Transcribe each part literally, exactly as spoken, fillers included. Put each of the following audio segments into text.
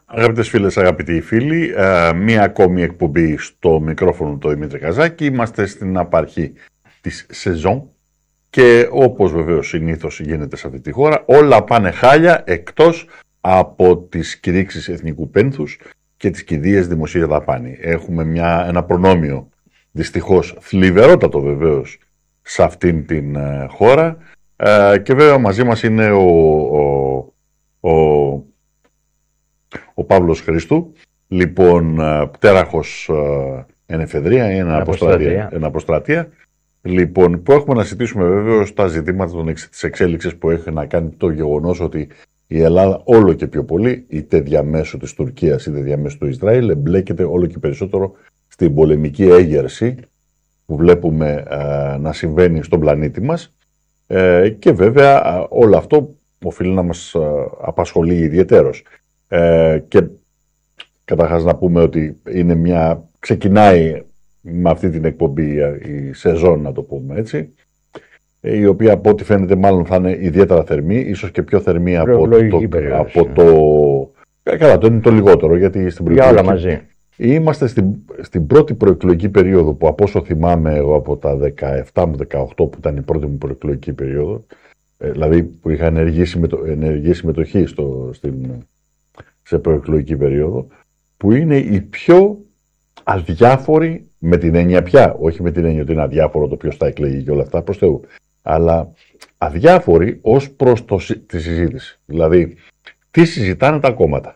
Αγαπητές φίλες, αγαπητοί φίλοι, μία ακόμη εκπομπή στο μικρόφωνο το Δημήτρη Καζάκη. Είμαστε στην απαρχή της σεζόν και όπως βεβαίως συνήθως γίνεται σε αυτή τη χώρα, όλα πάνε χάλια εκτός από τις κηρύξεις εθνικού πένθους και τις κηδείες δημοσία δαπάνη. Έχουμε μια, ένα προνόμιο, δυστυχώς θλιβερότατο βεβαίως, σε αυτήν την uh, χώρα uh, και βέβαια μαζί μας είναι ο, ο, ο Ο Παύλος Χριστού, λοιπόν, πτέραχος εν εφεδρεία, εν αποστρατεία, εν αποστρατεία, λοιπόν, που έχουμε να συζητήσουμε βεβαίως τα ζητήματα της εξέλιξης που έχει να κάνει το γεγονός ότι η Ελλάδα όλο και πιο πολύ, είτε διαμέσου της Τουρκίας είτε διαμέσου του Ισραήλ, εμπλέκεται όλο και περισσότερο στην πολεμική έγερση που βλέπουμε ε, να συμβαίνει στον πλανήτη μας ε, και βέβαια όλο αυτό οφείλει να μας ε, απασχολεί ιδιαιτέρως. Ε, και καταρχάς να πούμε ότι είναι μια, ξεκινάει με αυτή την εκπομπή η σεζόν, να το πούμε έτσι, η οποία από ό,τι φαίνεται μάλλον θα είναι ιδιαίτερα θερμή, ίσως και πιο θερμή από το, το, από το καλά, το είναι το λιγότερο, γιατί στην για όλα μαζί. Είμαστε στην, στην πρώτη προεκλογική περίοδο που, από όσο θυμάμαι εγώ από τα δεκαεπτά μου δεκαοκτώ που ήταν η πρώτη μου προεκλογική περίοδο, ε, δηλαδή που είχα ενεργή, συμμετο, ενεργή συμμετοχή στο, στην σε προεκλογική περίοδο, που είναι η πιο αδιάφορη, με την έννοια πια, όχι με την έννοια ότι είναι αδιάφορο το ποιος θα εκλεγεί και όλα αυτά, προς Θεού, αλλά αδιάφορη ως προς το, τη συζήτηση. Δηλαδή, τι συζητάνε τα κόμματα.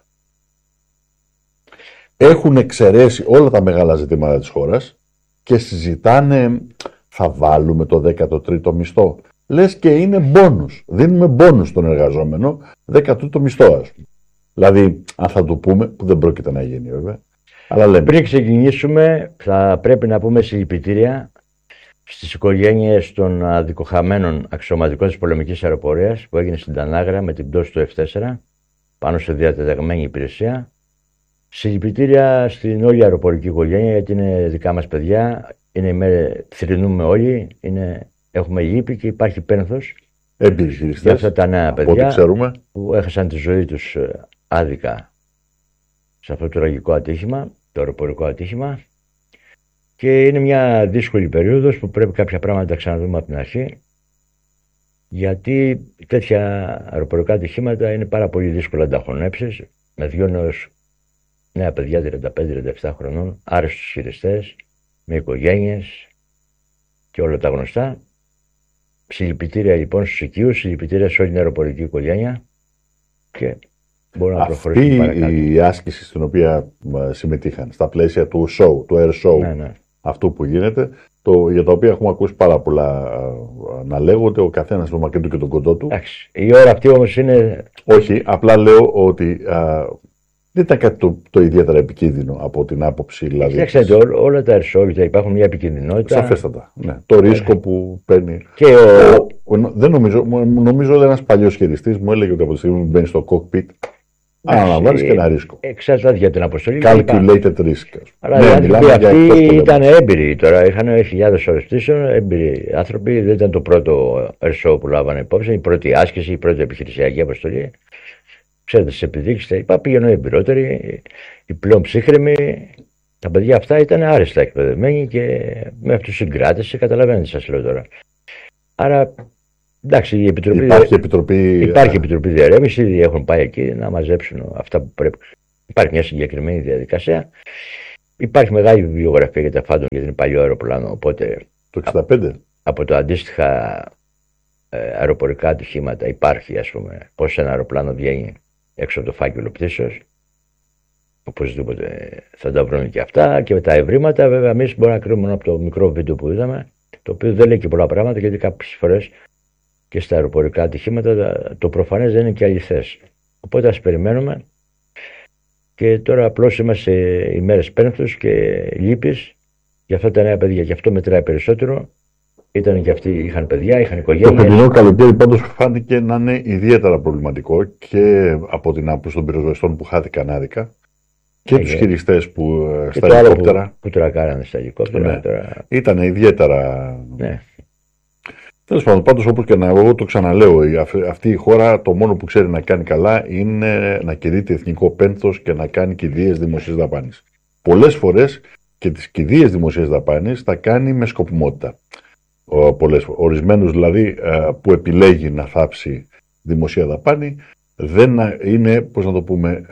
Έχουν εξαιρέσει όλα τα μεγάλα ζητήματα της χώρας και συζητάνε, θα βάλουμε το δέκατο τρίτο μισθό. Λες και είναι μπόνους. Δίνουμε μπόνους στον εργαζόμενο, δέκατο τρίτο μισθό, ας πούμε. Δηλαδή, αν θα το πούμε, που δεν πρόκειται να γίνει βέβαια. Αλλά λέμε. Πριν ξεκινήσουμε, θα πρέπει να πούμε συλληπιτήρια στις οικογένειες των αδικοχαμένων αξιωματικών της πολεμικής αεροπορίας που έγινε στην Τανάγρα με την πτώση του εφ τέσσερα πάνω σε διατεταγμένη υπηρεσία. Συλληπιτήρια στην όλη αεροπορική οικογένεια, γιατί είναι δικά μας παιδιά. Είναι, θρηνούμε όλοι, είναι, έχουμε λύπη και υπάρχει πένθος. Επιχειριστές, για αυτά τα νέα παιδιά ξέρουμε, που έχασαν τη ζωή τους άδικα σε αυτό το τραγικό ατύχημα, το αεροπορικό ατύχημα, και είναι μια δύσκολη περίοδος που πρέπει κάποια πράγματα να τα ξαναδούμε από την αρχή, γιατί τέτοια αεροπορικά ατυχήματα είναι πάρα πολύ δύσκολα να τα χωνέψεις, με δυο νέους νέα παιδιά τριάντα πέντε τριάντα επτά χρονών, άρεστους χειριστές, με οικογένειες και όλα τα γνωστά. Συλληπιτήρια λοιπόν στους οικείους, συλληπιτήρια σε όλη την αεροπορική οικογένεια και μπορούμε να προχωρήσουμε παρακάτω. Αυτή η άσκηση στην οποία συμμετείχαν στα πλαίσια του show, του air show, ναι, ναι. αυτού που γίνεται, το, για τα οποία έχουμε ακούσει πάρα πολλά να λέγονται, ο καθένας το μακρύ του και τον κοντό του. Εντάξει, η ώρα αυτή όμως είναι... Όχι, απλά λέω ότι α, δεν ήταν κάτι το, το ιδιαίτερα επικίνδυνο από την άποψη. Δηλαδή, Κοιτάξτε, ό, όλα τα air show υπάρχουν μια επικίνδυνοτητα. Σαφέστατα. Ναι. Το ρίσκο που παίρνει. Και ο... Ο, ο, δεν νομίζω, νομίζω ότι ένας παλιός χειριστής μου έλεγε ότι από τη στιγμή που μπαίνει στο cockpit, αναλαμβάνεις και ένα ρίσκο. Εξαρτάται για την αποστολή. Calculated risk. Αλλά ναι, οι άνθρωποι αυτοί ήταν έμπειροι τώρα. Είχαν χιλιάδες ώρες πτήσεων, έμπειροι άνθρωποι. Δεν ήταν το πρώτο air show που λάβανε υπόψη, η πρώτη άσκηση, η πρώτη επιχειρησιακή αποστολή. Ξέρετε, στις επιδείξεις τα είπα, πήγαιναν οι εμπειρότεροι, οι πλέον ψύχρεμοι. Τα παιδιά αυτά ήταν άρεστα εκπαιδευμένοι και με αυτούς συγκράτηση, καταλαβαίνετε, σας λέω τώρα. Άρα, εντάξει, η επιτροπή, υπάρχει επιτροπή, υπάρχει επιτροπή διαρρεύνηση, ήδη έχουν πάει εκεί να μαζέψουν αυτά που πρέπει. Υπάρχει μια συγκεκριμένη διαδικασία. Υπάρχει μεγάλη βιβλιογραφία για τα φάντων, γιατί είναι παλιό αεροπλάνο. Οπότε, το εξήντα πέντε. Από, από τα αντίστοιχα ε, αεροπορικά ατυχήματα υπάρχει, ας πούμε, πώς ένα αεροπλάνο βγαίνει έξω από το φάκελο πτήσεως. Οπωσδήποτε θα τα βρούμε και αυτά. Και με τα ευρήματα, βέβαια, εμείς μπορούμε να κρίνουμε από το μικρό βίντεο που είδαμε, το οποίο δεν λέει και πολλά πράγματα, γιατί κάποιες φορές και στα αεροπορικά ατυχήματα το προφανές δεν είναι και αληθές. Οπότε ας περιμένουμε. Και τώρα απλώς είμαστε ημέρες πένθους και λύπης για αυτά τα νέα παιδιά. Και αυτό μετράει περισσότερο. Ήταν και αυτοί, είχαν παιδιά, είχαν οικογένειες. Το φετινό καλοκαίρι πάντως φάνηκε να είναι ιδιαίτερα προβληματικό και από την άποψη των πυροσβεστών που χάθηκαν άδικα και τους χειριστές που και στα ελικόπτερα. Που, που τρακάρανε στα ελικόπτερα. Ναι. Τώρα... Ήταν ιδιαίτερα. Ναι. Τέλος πάντων, πάντως όπως και να εγώ το ξαναλέω, αυτή η χώρα το μόνο που ξέρει να κάνει καλά είναι να κηρύττει εθνικό πένθος και να κάνει κηδείες δημοσίας δαπάνης. Πολλές φορές και τις κηδείες δημοσίας δαπάνης τα κάνει με σκοπιμότητα. Πολλές, ορισμένους δηλαδή που επιλέγει να θάψει δημοσία δαπάνη δεν είναι, πώς να το πούμε,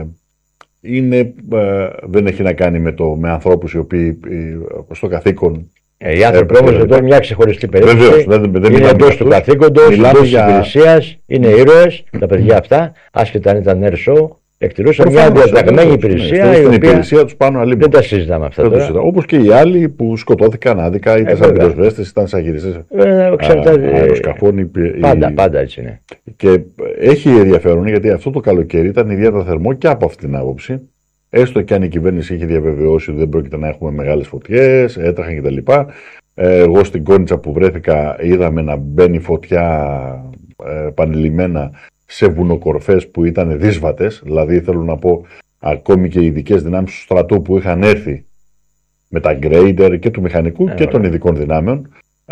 είναι, δεν έχει να κάνει με, το, με ανθρώπους οι οποίοι στο καθήκον. Ε, οι άνθρωποι όμως εδώ είναι μια ξεχωριστή περίπτωση. Βεβαίως, δεν, δεν είναι εντός του καθήκοντος, εντός της για... υπηρεσίας, είναι ήρωες τα παιδιά αυτά, άσχετα αν ήταν air show, εκτηρούσαν μια διαταγμένη υπηρεσία. Ναι, η στην οποία υπηρεσία τους πάνω αλλήμον. Δεν τα συζητάμε αυτά τώρα. Όπως και οι άλλοι που σκοτώθηκαν άδικα, είτε σαν πυροσβέστες, είτε σαν χειριστές αεροσκαφών. Πάντα, πάντα έτσι είναι. Και έχει ενδιαφέρον γιατί αυτό το καλοκαίρι ήταν ιδιαίτερα θερμό και από αυτή την άποψη. Έστω και αν η κυβέρνηση είχε διαβεβαιώσει ότι δεν πρόκειται να έχουμε μεγάλες φωτιές, έτρεχαν κτλ. Εγώ στην Κόνιτσα που βρέθηκα είδαμε να μπαίνει φωτιά επανειλημμένα σε βουνοκορφές που ήταν δύσβατες. Δηλαδή θέλω να πω ακόμη και οι ειδικές δυνάμεις του στρατού που είχαν έρθει με τα γκρέιντερ και του μηχανικού ε, και των ειδικών δυνάμεων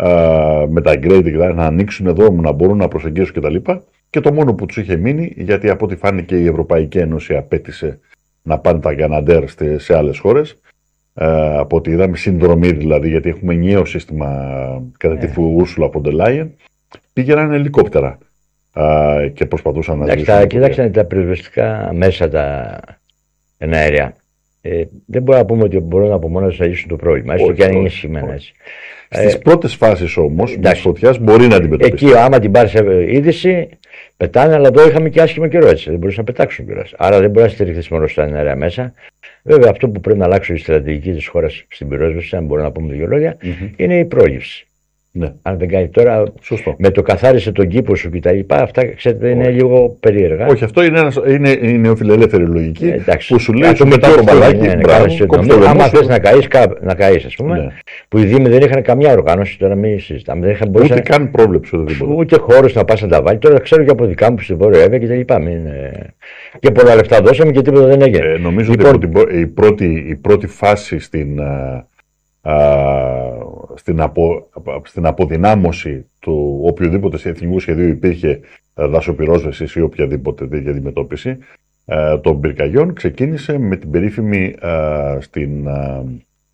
με τα γκρέιντερ να ανοίξουν εδώ, να μπορούν να προσεγγίσουν κτλ. Και, και το μόνο που τους είχε μείνει, γιατί από ό,τι φάνηκε η Ευρωπαϊκή Ένωση απέτησε να πάνε τα Γκαναντέρ σε άλλες χώρες. Ε, από ό,τι είδαμε, συνδρομή δηλαδή, γιατί έχουμε ενιαίο σύστημα κατά τη Ursula von der Leyen, πήγαιναν ελικόπτερα ε, και προσπαθούσαν να ζήσουν. Κοιτάξτε τα πυροσβεστικά μέσα τα εναέρια. Ε, δεν μπορούμε να πούμε ότι μπορούν από μόνο να λύσουν το πρόβλημα, έστω και αν είναι ισχυμένα έτσι. Στις ε, πρώτες φάσεις όμως της φωτιάς μπορεί να αντιμετωπίσει. Εκεί, άμα την πάρεις είδηση, πετάνε, αλλά εδώ είχαμε και άσχημο καιρό έτσι. Δεν μπορούσαν να πετάξουν κιόλας. Άρα δεν μπορεί να στηριχθεί μόνο στα εναέρια μέσα. Βέβαια, αυτό που πρέπει να αλλάξει η στρατηγική της χώρας στην πυρόσβεση, αν μπορούμε να πούμε δύο λόγια, mm-hmm. είναι η πρόληψη. Ναι. Αν δεν κάνει τώρα. Σωστό. Με το καθάρισε τον κήπο σου κτλ. Αυτά ξέρετε είναι Όχι. λίγο περίεργα. Όχι, αυτό είναι, ένας, είναι η νεοφιλελεύθερη λογική ε, που σου λέει ότι μετά το μπαλάκι. Άμα θε να καεί, να καεί, α πούμε. Ναι. Που οι Δήμοι δεν είχαν καμιά οργάνωση, τώρα μην συζητάμε. Δεν είχαν ούτε καν πρόβλεψη οτιδήποτε. Ούτε χώρου να πα να τα βάλει. Τώρα ξέρω και από δικά μου στη Βόρεια Εύβοια κτλ. Και πολλά λεφτά δώσαμε και τίποτα δεν έγινε. Ε, νομίζω λοιπόν, ότι η πρώτη, η πρώτη φάση στην. Uh, στην, απο, στην αποδυνάμωση του οποιοδήποτε εθνικού σχεδίου υπήρχε uh, δασοπυρόσβεσης ή οποιαδήποτε τέτοια αντιμετώπιση uh, των πυρκαγιών ξεκίνησε με την περίφημη uh, στην, uh,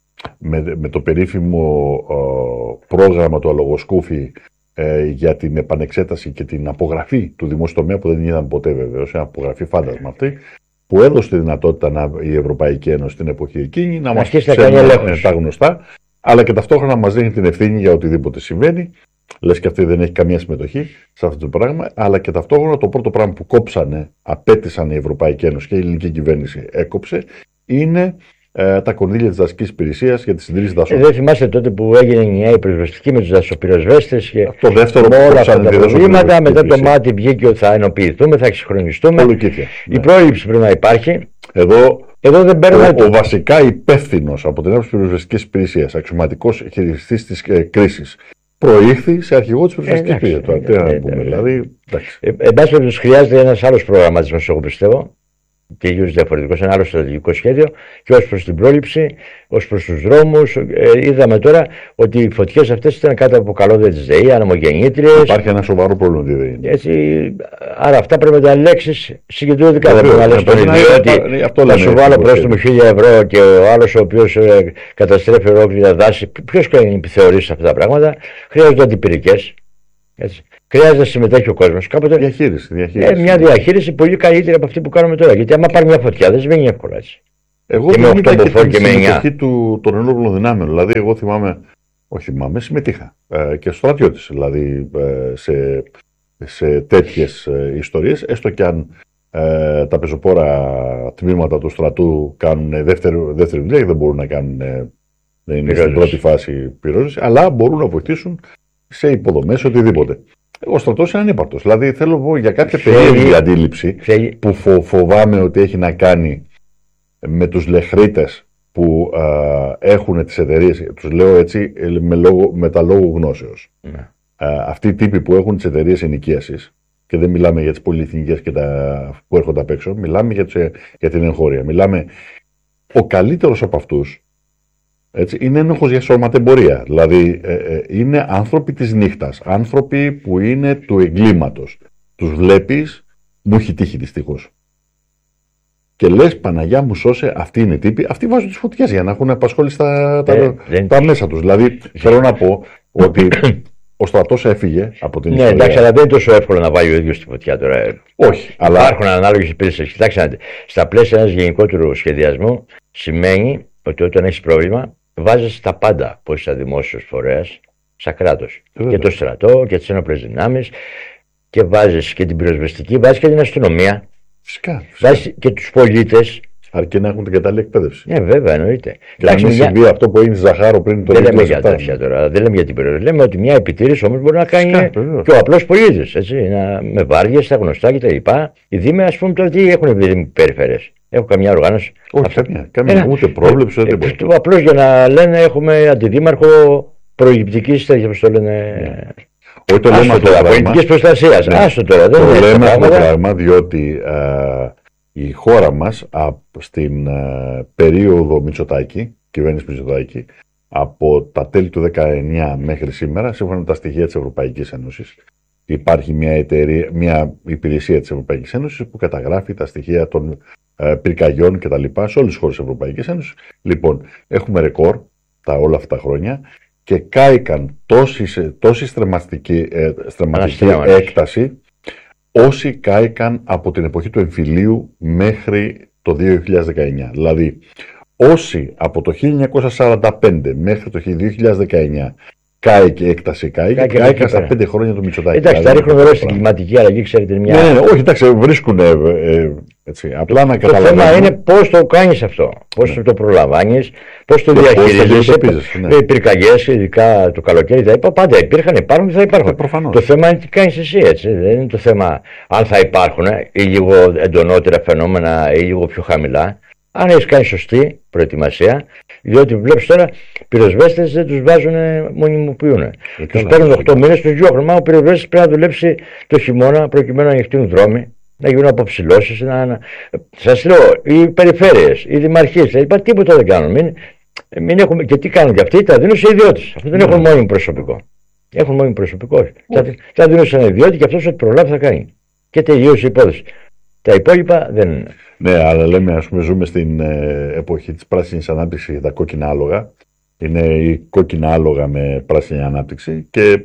με, με το περίφημο uh, πρόγραμμα του Αλογοσκούφη uh, για την επανεξέταση και την απογραφή του δημόσιου τομέα που δεν είδαμε ποτέ βεβαίως, μια απογραφή φάντασμα αυτή, που έδωσε τη δυνατότητα να, η Ευρωπαϊκή Ένωση την εποχή εκείνη να μας ξέρει τα γνωστά, αλλά και ταυτόχρονα μας δίνει την ευθύνη για οτιδήποτε συμβαίνει. Λες και αυτή δεν έχει καμία συμμετοχή σε αυτό το πράγμα, αλλά και ταυτόχρονα το πρώτο πράγμα που κόψανε, απέτησαν η Ευρωπαϊκή Ένωση και η ελληνική κυβέρνηση έκοψε, είναι ε, τα κονδύλια της δασικής υπηρεσίας για τη συντήρηση δασών. Ε, δεν θυμάστε τότε που έγινε η νέα πυροσβεστική με τους δασοπυροσβέστες και το δεύτερο με όλα αυτά τα προβλήματα. Μετά το μάτι βγήκε ότι θα ενοποιηθούμε, θα εξυγχρονιστούμε. Η ναι. πρόληψη πρέπει να υπάρχει. Εδώ, Εδώ δεν ο, ο βασικά υπεύθυνος από την άποψη πυροσβεστικής υπηρεσίας, αξιωματικός χειριστής της ε, κρίσης, προήχθη σε αρχηγό της πυροσβεστικής υπηρεσίας. Τώρα τι να πούμε, δηλαδή. Εν πάση περιπτώσει, χρειάζεται ένας άλλος προγραμματισμός, εγώ πιστεύω. Και γύρω διαφορετικό, ένα άλλο στρατηγικό σχέδιο και ως προς την πρόληψη, ως προς τους δρόμους. Ε, είδαμε τώρα ότι οι φωτιές αυτές ήταν κάτω από καλώδια της ΔΕΗ, ανεμογεννήτριες. Υπάρχει ένα σοβαρό πρόβλημα τη ΔΕΗ. Έτσι, άρα αυτά πρέπει να τα ελέγξεις συγκεντρωτικά. Δεν μπορεί να λες τον ίδιο ότι θα σου βάλω πρόστιμο χίλια ευρώ και ο άλλος ο οποίος ε, καταστρέφει ολόκληρα δάση. Ποιος κάνει επιθεωρήσεις αυτά τα πράγματα. Χρειάζονται αντιπυρικές. Έτσι. Χρειάζεται να συμμετέχει ο κόσμος. Κάποτε διαχείριση, διαχείριση. Ε, μια διαχείριση πολύ καλύτερη από αυτή που κάνουμε τώρα. Γιατί άμα πάρει μια φωτιά δεν σβήνει εύκολα έτσι. Εγώ δεν είδα και την συμμετοχή του, των ενόπλων δυνάμεων. Δηλαδή, εγώ θυμάμαι, όχι θυμάμαι, συμμετείχα ε, και στρατιώτης. Δηλαδή, ε, σε, σε τέτοιες ε, ιστορίες, έστω και αν ε, τα πεζοπόρα τμήματα του στρατού κάνουν δεύτερη, δεύτερη δουλειά, δεν μπορούν να κάνουν. Ε, δεν είναι στην πρώτη φάση πυρόσβεση, αλλά μπορούν να βοηθήσουν σε υποδομές, οτιδήποτε. Ο στρατός είναι ανύπαρτος. Δηλαδή θέλω να πω για κάποια περίεργη αντίληψη Φε... που φο, φοβάμαι ότι έχει να κάνει με τους λεχρίτες που α, έχουν τις εταιρείες, τους λέω έτσι με, λόγο, με τα λόγου γνώσεως. Ναι. Α, αυτοί οι τύποι που έχουν τις εταιρείες ενοικίασης, και δεν μιλάμε για τις πολυεθνικές και τα που έρχονται απ' έξω, μιλάμε για, τις, για την εγχώρια. Μιλάμε ο καλύτερος από αυτούς Έτσι, είναι ένοχος για σωματεμπορία. Δηλαδή ε, ε, είναι άνθρωποι της νύχτας. Άνθρωποι που είναι του εγκλήματος. Τους βλέπεις, μου έχει τύχει δυστυχώς. Και λες, Παναγιά μου σώσε, αυτοί είναι τύποι. Αυτοί βάζουν τις φωτιές για να έχουν απασχόληση στα τα, ε, τα, τα μέσα τους. Δηλαδή θέλω να πω ότι ο στρατός έφυγε από την ναι, ιστορία. εντάξει, αλλά δεν είναι τόσο εύκολο να βάλει ο ίδιος τη φωτιά τώρα. Όχι, αλλά. Υπάρχουν ανάλογες υπηρεσίες. Κοιτάξτε, στα πλαίσια ενός γενικότερου σχεδιασμού σημαίνει ότι όταν έχεις πρόβλημα, βάζεις τα πάντα που είσαι σαν δημόσιος φορέας, σαν κράτος. Και το στρατό και τις ενόπλες δυνάμεις, και βάζεις και την πυροσβεστική, βάζεις και την αστυνομία. Φυσικά. φυσικά. Βάζεις και τους πολίτες. Αρκεί να έχουν την κατάλληλη εκπαίδευση. Ναι, βέβαια, εννοείται. Και να μην συμβεί για... αυτό που έγινε Ζαχάρο πριν το Δεν λέμε για τέτοια τώρα. Δεν λέμε για την περιοχή. Λέμε ότι μια επιτήρηση όμως μπορεί να κάνει Φυσικά, και ο απλός πολίτης. Με βάρδιες, τα γνωστά κτλ. Οι Δήμοι, ας πούμε, τώρα τι έχουν οι περιφέρειες. Έχουν καμιά οργάνωση. Όχι, αυτά... καμία. καμία Ένα... Ούτε πρόβλεψη, ούτε τίποτα. Ε, απλώς για να λένε έχουμε αντιδήμαρχο προηγυπτικής, τέτοια όπως το λένε. Yeah. Όχι το λέμε αυτό. Πολιτικής προστασίας. Ναι. Άστο τώρα. Το λέμε αυτό το πράγμα διότι. Α, η χώρα μας α, στην α, περίοδο Μητσοτάκη, κυβέρνηση Μητσοτάκη, από τα τέλη του δεκαεννιά μέχρι σήμερα, σύμφωνα με τα στοιχεία της Ευρωπαϊκής Ένωσης, υπάρχει μια, εταιρεία, μια υπηρεσία της Ευρωπαϊκής Ένωσης που καταγράφει τα στοιχεία των α, πυρκαγιών κτλ. Σε όλες τις χώρες της Ευρωπαϊκής Ένωσης. Λοιπόν, έχουμε ρεκόρ τα όλα αυτά τα χρόνια και κάηκαν τόση, τόση στρεματική, ε, στρεματική έκταση όσοι κάηκαν από την εποχή του εμφυλίου μέχρι το δύο χιλιάδες δεκαεννιά. Δηλαδή, όσοι από το χίλια εννιακόσια σαράντα πέντε μέχρι το δύο χιλιάδες δεκαεννιά κάηκε έκταση, κάηκε, κάηκαν στα πέντε χρόνια του Μητσοτάκη. Εντάξει, θα ρίχνουν εδώ στην κλιματική αλλαγή, ξέρετε μια. Ναι, ναι, όχι, εντάξει, βρίσκουν. Ε, ε, έτσι, απλά να καταλαβαίνουν. Το θέμα είναι πώς το κάνεις αυτό, πώς ναι. το προλαμβάνεις, πώς το διαχειρίζεσαι. Ναι. Οι πυρκαγιές, ειδικά το καλοκαίρι, θα είπα, πάντα υπήρχαν, υπάρχουν και θα υπάρχουν. Προφανώς. Το θέμα είναι τι κάνεις εσύ, έτσι. Δεν είναι το θέμα αν θα υπάρχουν ή λίγο εντονότερα φαινόμενα ή λίγο πιο χαμηλά. Αν έχεις κάνει σωστή προετοιμασία, διότι βλέπεις τώρα πυροσβέστες δεν τους βάζουν, μονιμοποιούν. Τους παίρνουν οκτώ μήνες, τους διώχνουν. Μα ο πυροσβέστης πρέπει να δουλέψει το χειμώνα προκειμένου να ανοιχτούν δρόμοι, να γίνουν αποψηλώσεις. Να, να... Σας λέω, οι περιφέρειες, οι δημαρχίες, είπα, τίποτα δεν κάνουν. Μην, μην έχουμε... Και τι κάνουν και αυτοί, τα δίνουν σε ιδιώτες. Αυτοί δεν έχουν μόνιμο προσωπικό. Έχουν μόνιμο προσωπικό. Τα, τα δίνουν σε έναν ιδιώτη και αυτός ό,τι προλάβει θα κάνει. Και τελείωσε η υπόθεση. Τα υπόλοιπα δεν είναι. Ναι, αλλά λέμε, ας πούμε, ζούμε στην ε, εποχή της πράσινης ανάπτυξης για τα κόκκινα άλογα. Είναι η κόκκινα άλογα με πράσινη ανάπτυξη και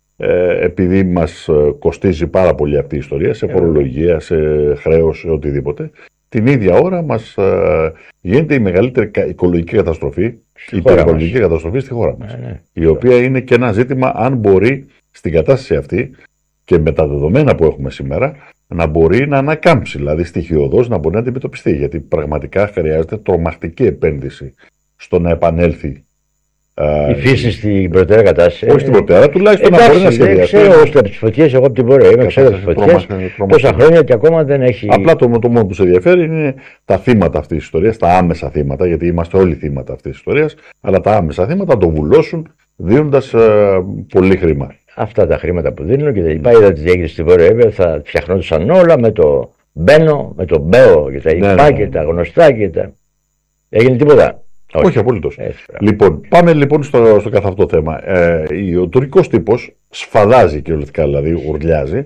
ε, επειδή μας κοστίζει πάρα πολύ αυτή η ιστορία σε φορολογία, σε χρέος, σε οτιδήποτε, την ίδια ώρα μας ε, γίνεται η μεγαλύτερη οικολογική καταστροφή, η περιβαλλοντική καταστροφή στη χώρα μας. Ναι, ναι. Η οποία είναι και ένα ζήτημα αν μπορεί στην κατάσταση αυτή και με τα δεδομένα που έχουμε σήμερα να μπορεί να ανακάμψει, δηλαδή στοιχειοδός να μπορεί να αντιμετωπιστεί. Γιατί πραγματικά χρειάζεται τρομακτική επένδυση στο να επανέλθει η φύση στην προτέρα κατάσταση. Όχι στην προτέρα, τουλάχιστον να μπορεί να σχεδιαστεί. Ξέρω εγώ από τις φωτιές, εγώ από την πορεία είμαι, ξέρω τις φωτιές. Τόσα χρόνια και ακόμα δεν έχει. Απλά το, το μόνο που σε ενδιαφέρει είναι τα θύματα αυτής της ιστορίας, τα άμεσα θύματα, γιατί είμαστε όλοι θύματα αυτής της ιστορίας, αλλά τα άμεσα θύματα το βουλώσουν δίνοντας uh, πολύ χρήμα. Αυτά τα χρήματα που δίνουν και τα λοιπά. Είδα τι έγινε στην Βόρεια Εύβοια, θα φτιαχνόντουσαν όλα με το Μπένο, με το Μπέο και τα λοιπά ναι, ναι, ναι. και τα γνωστά και τα. Έγινε τίποτα. Όχι, Όχι απολύτως. Λοιπόν, πάμε λοιπόν στο, στο καθ' αυτό θέμα. Ε, ο τουρκικός τύπος σφαδάζει κυριολεκτικά, δηλαδή ουρλιάζει,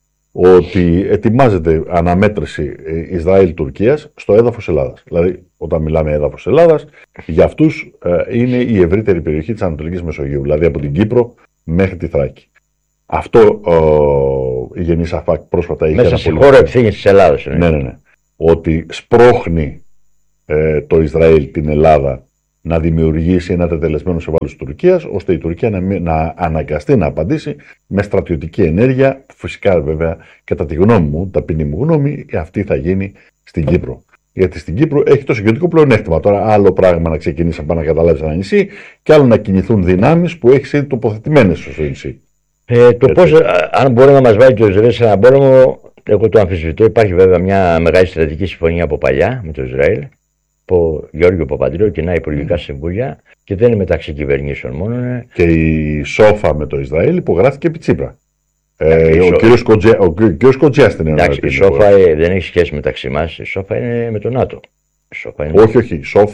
ότι ετοιμάζεται αναμέτρηση Ισραήλ-Τουρκίας στο έδαφος Ελλάδας. Δηλαδή, όταν μιλάμε έδαφος Ελλάδας, για αυτούς ε, είναι η ευρύτερη περιοχή της Ανατολικής Μεσογείου, δηλαδή από την Κύπρο μέχρι τη Θράκη. Αυτό ε, η Γενής Αφάκ πρόσφατα είχε. Μέσα σε χώρο ευθύνης της Ελλάδας. Ναι, ναι, ναι. Ότι σπρώχνει ε, το Ισραήλ την Ελλάδα να δημιουργήσει ένα τετελεσμένο σε βάρος της Τουρκίας, ώστε η Τουρκία να, να αναγκαστεί να απαντήσει με στρατιωτική ενέργεια. Φυσικά, βέβαια, κατά τη γνώμη μου, ταπεινή μου γνώμη, αυτή θα γίνει στην Κύπρο. Γιατί στην Κύπρο έχει το συγκριτικό πλεονέκτημα. Τώρα, άλλο πράγμα να ξεκινήσει να πάει να καταλάβει ένα νησί, και άλλο να κινηθούν δυνάμεις που έχει ήδη τοποθετημένες στο νησί. Ε, το πώς, αν μπορεί να μας βάλει το Ισραήλ σε έναν πόλεμο, εγώ το αμφισβητώ. Υπάρχει βέβαια μια μεγάλη στρατηγική συμφωνία από παλιά με το Ισραήλ. Από Γιώργο Παπαντρέου, κοινά υπουργικά συμβούλια, και δεν είναι μεταξύ κυβερνήσεων μόνο. Είναι... Και η Σόφα με το Ισραήλ υπογράφηκε επί Τσίπρα. Ε, ο κύριος Κοτζιά, ο κύριος Κοτζιά στην Ελλάδα. Εντάξει, η Σόφα ε, δεν έχει σχέση μεταξύ μας. Η Σόφα είναι με το ΝΑΤΟ. Η Σόφα είναι... Όχι, όχι. Η Σόφα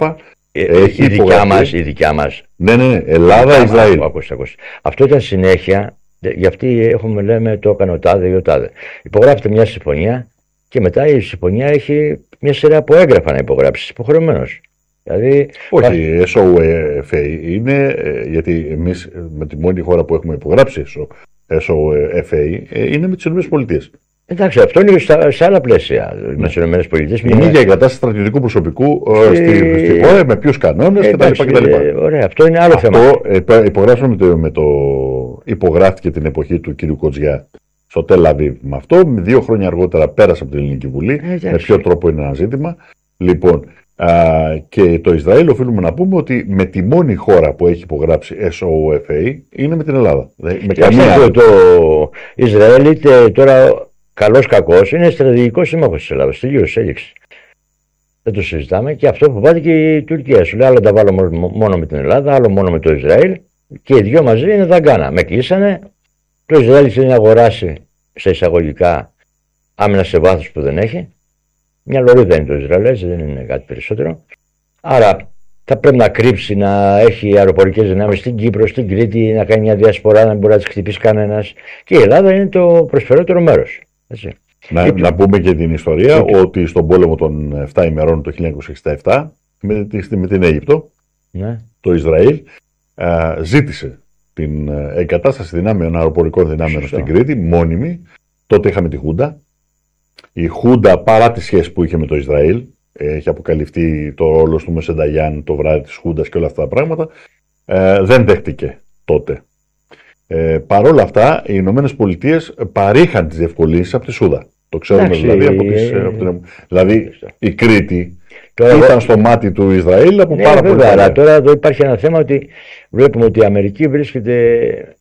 Έχει η, δικιά μας, η δικιά μας. Ναι, ναι, ναι. Ελλάδα-Ισραήλ. Αυτό ήταν συνέχεια. Γι' αυτή έχουμε, λέμε, το έκανε ο τάδε ή ο τάδε. Υπογράφεται μια συμφωνία και μετά η συμφωνία έχει μια σειρά από έγγραφα να υπογράψει. Υποχρεωμένος. Δηλαδή, όχι, ες ο εφ έι είναι, γιατί εμείς με τη μόνη χώρα που έχουμε υπογράψει ες ο εφ έι είναι με τις ΗΠΑ. Εντάξει, αυτό είναι στα, σε άλλα πλαίσια. Ναι. Με τις ΗΠΑ. Είναι για εγκατάσταση στρατιωτικού προσωπικού ε, στη, στη χώρα, με ποιους κανόνες κτλ. Ε, ωραία, αυτό είναι άλλο αυτό, θέμα. Ε, υπογράψαμε με το, με το. Υπογράφηκε την εποχή του κ. Κοτζιά στο Τελ Αβίβ με αυτό. Δύο χρόνια αργότερα πέρασε από την Ελληνική Βουλή. Ε, με ποιο τρόπο είναι ένα ζήτημα. Λοιπόν, α, και το Ισραήλ οφείλουμε να πούμε ότι με τη μόνη χώρα που έχει υπογράψει ες ο εφ έι είναι με την Ελλάδα. Δηλαδή, με καμία το, το Ισραήλ είτε τώρα. Καλός κακός είναι στρατηγικός σύμμαχος της Ελλάδας. Τελείωσε, έληξε. Δεν το συζητάμε. Και αυτό φοβάται και η Τουρκία. Σου λέει άλλο τα βάλω μόνο με την Ελλάδα, άλλο μόνο με το Ισραήλ. Και οι δυο μαζί είναι δαγκάνα. Με κλείσανε. Το Ισραήλ θέλει να αγοράσει σε εισαγωγικά άμυνα σε βάθος που δεν έχει. Μια λωρίδα είναι το Ισραήλ, έτσι δεν είναι κάτι περισσότερο. Άρα θα πρέπει να κρύψει, να έχει αεροπορικές δυνάμεις στην Κύπρο, στην Κρήτη, να κάνει μια διασπορά, να μπορεί να τις χτυπήσει κανένας. Και η Ελλάδα είναι το προσφερότερο μέρος. Έτσι. Να, να πούμε και την ιστορία και... ότι στον πόλεμο των επτά ημερών το χίλια εννιακόσια εξήντα επτά με, με την Αίγυπτο, ναι. Το Ισραήλ α, ζήτησε την εγκατάσταση δυνάμεων, αεροπορικών δυνάμεων στην Κρήτη, μόνιμη. Τότε είχαμε τη Χούντα. Η Χούντα, παρά τη σχέση που είχε με το Ισραήλ, έχει αποκαλυφθεί το ρόλο του Μεσενταγιάν το βράδυ της Χούντας και όλα αυτά τα πράγματα, ε, δεν δέχτηκε τότε. Ε, Παρ' όλα αυτά, οι Ηνωμένες Πολιτείες παρήχαν τις διευκολύνσεις από τη Σούδα. Το ξέρουμε Άξι, δηλαδή από τις. Ε, από την, δηλαδή η Κρήτη τώρα ήταν εγώ... στο μάτι του Ισραήλ από ναι, πάρα πολύ καλά. Αλλά τώρα εδώ υπάρχει ένα θέμα ότι βλέπουμε ότι η Αμερική βρίσκεται.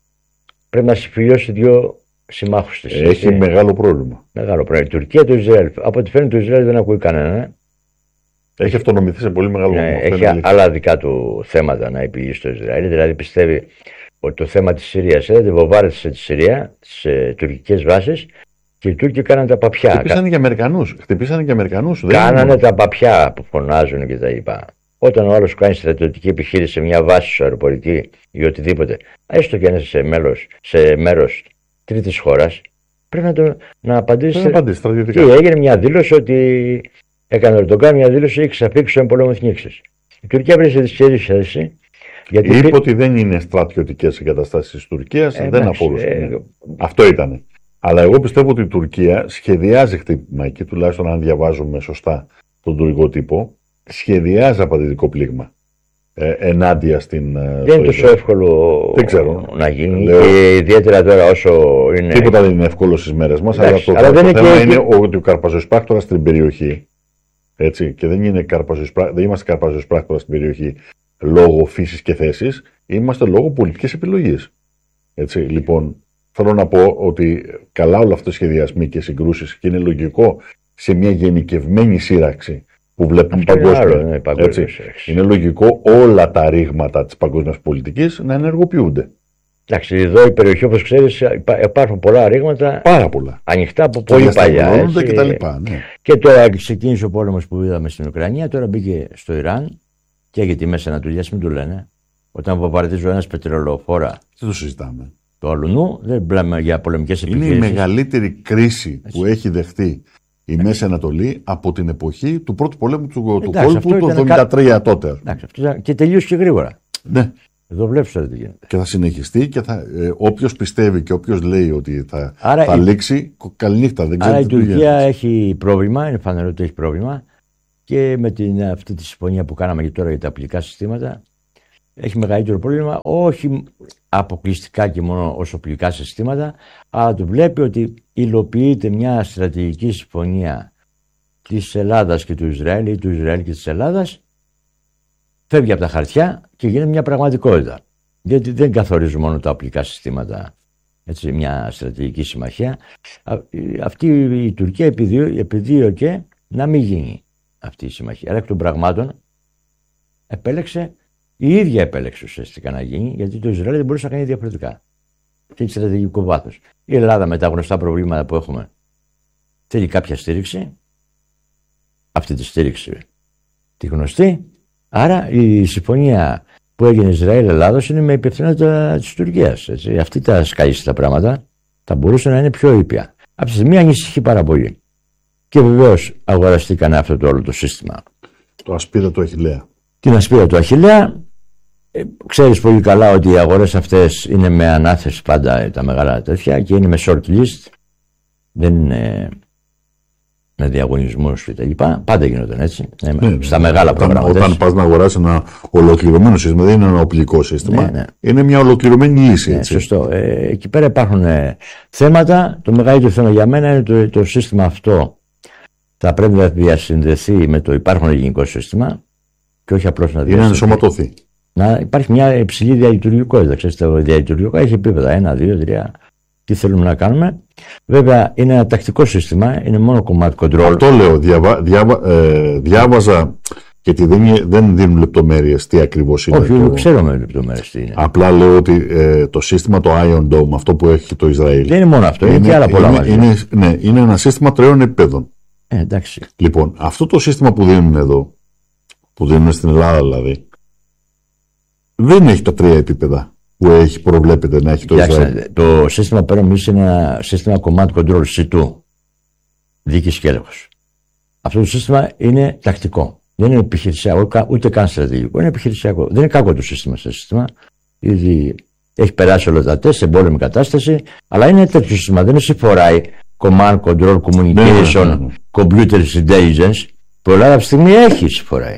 Πρέπει να συμφιλιώσει δύο συμμάχους της. Έχει έτσι. Μεγάλο πρόβλημα. Μεγάλο πρόβλημα. Η Τουρκία, το Ισραήλ. Από ό,τι φαίνεται το Ισραήλ δεν ακούει κανένα. Έχει αυτονομηθεί σε πολύ μεγάλο ναι, βαθμό. Έχει άλλα δικά του θέματα να επιλύσει το Ισραήλ. Δηλαδή πιστεύει ότι το θέμα της Συρίας έδεται βομβάρδισε τη Συρία, τις ε, τουρκικές βάσεις και οι Τούρκοι κάνανε τα παπιά. Χτυπήσανε και Αμερικανούς. Χτυπήσανε και Αμερικανούς. Κάνανε τα παπιά που φωνάζουν και τα λοιπά. Όταν ο άλλος κάνει στρατιωτική επιχείρηση σε μια βάση σου αεροπορική ή οτιδήποτε, έστω και αν είσαι σε, μέλος, σε μέρος τρίτης χώρας, πρέπει να, το, να απαντήσει. Να απαντήσει στρατιωτικά. Και έγινε μια δήλωση ότι έκανε ο Ερντογκάν μια δήλωση εξ αφήξεων πολέμου εθνίξης. Η Τουρκία βρίσκεται στη σχετική θέση. Γιατί είπε ότι δεν είναι στρατιωτικές εγκαταστάσεις της Τουρκίας, ε, δεν αφορούσε. Ε, Αυτό ήταν. Αλλά εγώ πιστεύω ότι η Τουρκία σχεδιάζει χτύπημα εκεί, τουλάχιστον αν διαβάζουμε σωστά τον τουρκικό τύπο, σχεδιάζει απαντητικό πλήγμα ε, ενάντια στην. Δεν είναι τόσο εύκολο δεν ξέρω. να γίνει. Λέω, και ιδιαίτερα τώρα όσο είναι. Τίποτα δεν είναι εύκολο στις μέρες μας. Αλλά το, αλλά το, το θέμα είναι και... ότι ο καρπαζοσπράκτορας στην περιοχή. Έτσι, και δεν, είναι δεν είμαστε καρπαζοσπράκτορας στην περιοχή λόγω φύσης και θέσης, είμαστε λόγω πολιτικής επιλογής. Έτσι, λοιπόν, θέλω να πω ότι καλά όλα αυτά οι σχεδιασμοί και συγκρούσεις και είναι λογικό σε μια γενικευμένη σύραξη που βλέπουμε παγκόσμια. Ναι, έτσι, είναι λογικό όλα τα ρήγματα της παγκόσμιας πολιτικής να ενεργοποιούνται. Εντάξει, εδώ η περιοχή, όπως ξέρεις, υπάρχουν πολλά ρήγματα. Πάρα πολλά. Ανοιχτά από πολύ παλιά. Και, τα λοιπά, ναι. Και τώρα ξεκίνησε ο πόλεμος που είδαμε στην Ουκρανία, τώρα μπήκε στο Ιράν και για τη Μέση Ανατολή, μην του λένε. Όταν βομβαρδίζουν ένας πετρελοφόρα. Δεν το συζητάμε. Το αλλουνού, δεν μιλάμε για πολεμικές επιχειρήσεις. Είναι η μεγαλύτερη κρίση έτσι. Που έχει δεχτεί η Μέση Ανατολή από την εποχή του πρώτου πολέμου του, του κόλπου το εβδομήντα τρία κα... τότε. Εντάξει, αυτό και τελείωσε και γρήγορα. Ναι. Εδώ βλέπεις τώρα τι γίνεται. Και θα συνεχιστεί και θα, ε, όποιος πιστεύει και όποιος λέει ότι θα, άρα θα η... λήξει, καληνύχτα. Δεν άρα η Τουρκία έχει πρόβλημα, είναι φανερό ότι έχει πρόβλημα και με την, αυτή τη συμφωνία που κάναμε και τώρα για τα οπλικά συστήματα έχει μεγαλύτερο πρόβλημα, όχι αποκλειστικά και μόνο ως οπλικά συστήματα, αλλά του βλέπει ότι υλοποιείται μια στρατηγική συμφωνία της Ελλάδας και του Ισραήλ ή του Ισραήλ και της Ελλάδας, φεύγει από τα χαρτιά και γίνεται μια πραγματικότητα. Γιατί δεν καθορίζουν μόνο τα οπλικά συστήματα, έτσι, μια στρατηγική συμμαχία. Αυτή η Τουρκία επιδίωκε να μην γίνει αυτή η συμμαχία. Αλλά εκ των πραγμάτων επέλεξε, η ίδια επέλεξε ουσιαστικά να γίνει, γιατί το Ισραήλ δεν μπορούσε να κάνει διαφορετικά. Και έχει στρατηγικό βάθος. Η Ελλάδα με τα γνωστά προβλήματα που έχουμε θέλει κάποια στήριξη. Αυτή τη στήριξη τη γνωστή Άρα η συμφωνία που έγινε Ισραήλ-Ελλάδος είναι με υπευθυνότητα της Τουρκίας. Αυτή τα σκαλίσει τα πράγματα θα μπορούσε να είναι πιο ήπια. Από τη στιγμή ανησυχεί πάρα πολύ. Και βεβαίως αγοραστήκαν αυτό το όλο το σύστημα. Το ασπίδα του Αχιλλέα. Την ασπίδα του Αχιλλέα. Ε, ξέρεις πολύ καλά ότι οι αγορές αυτές είναι με ανάθεση πάντα τα μεγάλα τέτοια και είναι με short list. Δεν είναι με διαγωνισμούς και τα λοιπά. Πάντα γίνονταν έτσι. Ναι, ναι, στα ναι, μεγάλα προγράμματα. Όταν πας να αγοράσεις ένα ολοκληρωμένο σύστημα, δεν είναι ένα οπλικό σύστημα. Ναι, ναι. Είναι μια ολοκληρωμένη λύση. Έτσι. Ναι, σωστό. Ε, εκεί πέρα υπάρχουν ε, θέματα. Το μεγαλύτερο θέμα για μένα είναι το, το σύστημα αυτό. Θα πρέπει να διασυνδεθεί με το υπάρχον ελληνικό σύστημα και όχι απλώς να διασυνδεθεί. Είναι να ενσωματωθεί. Να υπάρχει μια υψηλή διαλειτουργικότητα. Ξέρετε, το διαλειτουργικό έχει επίπεδα. Ένα, δύο, τρία. Τι θέλουμε να κάνουμε. Βέβαια είναι ένα τακτικό σύστημα, είναι μόνο κομμάτι control. Αυτό λέω. Διαβα, διαβα, ε, διάβαζα γιατί δεν, δεν δίνουν λεπτομέρειες τι ακριβώς είναι. Όχι, το... ξέρουμε λεπτομέρειες τι είναι. Απλά λέω ότι ε, το σύστημα το Iron Dome, αυτό που έχει το Ισραήλ. Δεν είναι μόνο αυτό, είναι, είναι και άλλα πολλά είναι, μαζί. Είναι, ναι, είναι ένα σύστημα τριών επίπεδων. Ε, εντάξει. Λοιπόν, αυτό το σύστημα που δίνουν εδώ, που δίνουν στην Ελλάδα δηλαδή, δεν έχει τα τρία επίπεδα που έχει προβλέπεται να έχει το Ισραήλ. Το σύστημα πέραν είναι ένα σύστημα command control σι του, διοίκηση και έλεγχος. Αυτό το σύστημα είναι τακτικό. Δεν είναι επιχειρησιακό, ούτε καν στρατηγικό. Είναι επιχειρησιακό. Δεν είναι κακό το σύστημα στο σύστημα. Ήδη έχει περάσει όλα τα τεστ σε πόλεμη κατάσταση, αλλά είναι τέτοιο σύστημα. Δεν σε φοράει command control communication, ναι, ναι, ναι. computer intelligence. Που Ελλάδα αυτή τη στιγμή έχει συμφοράει.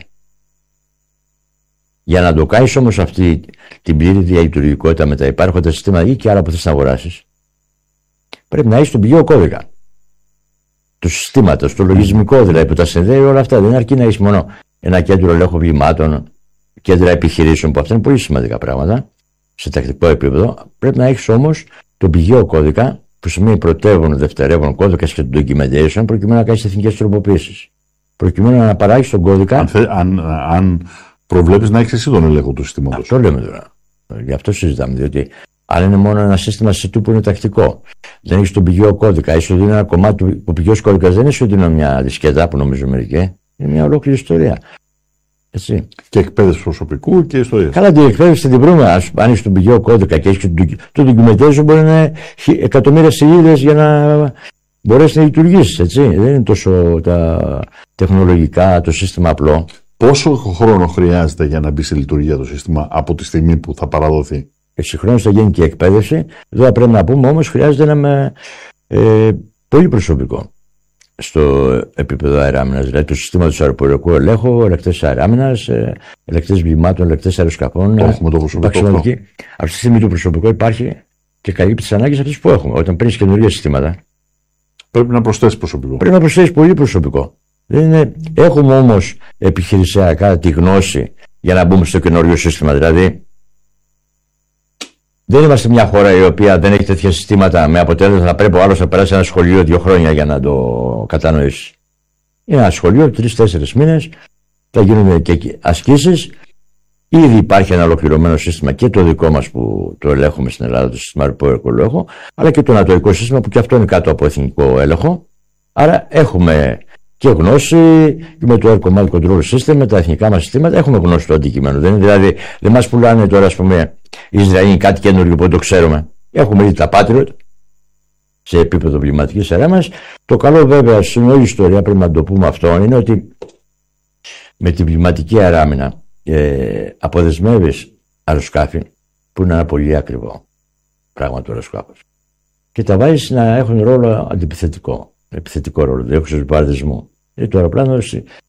Για να το κάνεις όμως αυτή την πλήρη διαλειτουργικότητα με τα υπάρχοντα συστήματα ή και άλλα που θες να αγοράσεις, πρέπει να έχεις τον πηγαίο κώδικα του συστήματος, το λογισμικό δηλαδή που τα συνδέει όλα αυτά. Δεν αρκεί να έχεις μόνο ένα κέντρο ελέγχου βλημάτων, κέντρα επιχειρήσεων, που αυτά είναι πολύ σημαντικά πράγματα σε τακτικό επίπεδο. Πρέπει να έχεις όμως τον πηγαίο κώδικα που σημαίνει πρωτεύον, δευτερεύον κώδικα και το documentation, προκειμένου να κάνεις εθνικές τροποποίησεις. Προκειμένου να παράγεις τον κώδικα. Αν, θε, αν, αν προβλέπεις να έχεις εσύ τον έλεγχο του συστήματος. Αυτό λέμε τώρα. Γι' αυτό συζητάμε. Διότι αν είναι μόνο ένα σύστημα σι του που είναι τακτικό, δεν έχεις τον πηγαίο κώδικα, ίσως είναι ένα κομμάτι του ο πηγαίος κώδικας, δεν είναι ότι είναι μια δισκέτα που νομίζω μερικοί. Είναι μια ολόκληρη ιστορία. Έτσι. Και εκπαίδευση προσωπικού και ιστορίες. Καλά, την εκπαίδευση την βρούμε. Αν έχεις τον πηγαίο κώδικα και έχεις το documentation, μπορεί να είναι εκατομμύρια σελίδες για να μπορέσει να λειτουργήσει. Δεν είναι τόσο τα τεχνολογικά, το σύστημα απλό. Πόσο χρόνο χρειάζεται για να μπει σε λειτουργία το σύστημα από τη στιγμή που θα παραδοθεί? Εξυγχρόνως θα γίνει και η εκπαίδευση. Εδώ πρέπει να πούμε όμως χρειάζεται ένα με, ε, πολύ προσωπικό στο επίπεδο αεράμινας. Δηλαδή το συστήματος αεροπορικού ελέγχου, ελεκτές αεράμινας, ε, ελεκτές βλημάτων, ελεκτές αεροσκαφών. Το έχουμε το προσωπικό. Αυτή τη στιγμή το προσωπικό υπάρχει και καλύπτει τις ανάγκες αυτές που έχουμε. Όταν παίρνεις καινούργια συστήματα, πρέπει να προσθέσεις προσωπικό. Πρέπει να προσθέσεις πολύ προσωπικό. Δεν είναι... Έχουμε όμως επιχειρησιακά τη γνώση για να μπούμε στο καινούριο σύστημα. Δηλαδή, δεν είμαστε μια χώρα η οποία δεν έχει τέτοια συστήματα με αποτέλεσμα να πρέπει ο άλλος να περάσει ένα σχολείο δύο χρόνια για να το κατανοήσει. Είναι ένα σχολείο, τρεις-τέσσερις μήνες, θα γίνουν και ασκήσεις. Ήδη υπάρχει ένα ολοκληρωμένο σύστημα και το δικό μας που το ελέγχουμε στην Ελλάδα, το σύστημα αεροπορικού ελέγχου, αλλά και το ανατολικό σύστημα που και αυτό είναι κάτω από εθνικό έλεγχο. Άρα έχουμε και γνώση με το Air Command Control System, με τα εθνικά μας συστήματα, έχουμε γνώση του αντικειμένου. Δεν είναι, δηλαδή, δεν μας πουλάνε τώρα, ας πούμε, οι Ισραηλοί κάτι καινούργιο που δεν το ξέρουμε. Έχουμε ήδη τα Patriot σε επίπεδο πληματικής αεράμινας. Το καλό, βέβαια, στην όλη ιστορία πρέπει να το πούμε αυτό, είναι ότι με την πληματική αεράμινα ε, αποδεσμεύεις αεροσκάφη που είναι ένα πολύ ακριβό πράγμα του αεροσκάφους και τα βάζεις να έχουν ρόλο αντιπιθετικό. Επιθετικό ρόλο, δεν έχω βομβαρδισμό. Ε, το αεροπλάνο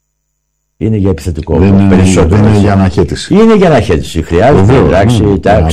είναι για επιθετικό. Δεν είναι, δεν είναι για αναχέτηση. Είναι για αναχέτηση. Χρειάζεται, εντάξει,